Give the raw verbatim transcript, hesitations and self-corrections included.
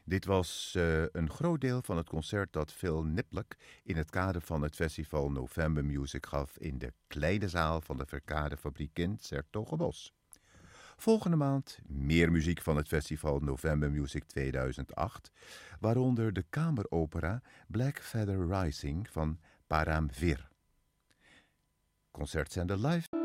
Dit was uh, een groot deel van het concert dat Phil Niblick in het kader van het festival November Music gaf in de kleine zaal van de Verkadefabriek in 's-Hertogenbosch. Volgende maand meer muziek van het festival November Music tweeduizend acht, waaronder de kameropera Black Feather Rising van Param Vir. Concertzender live.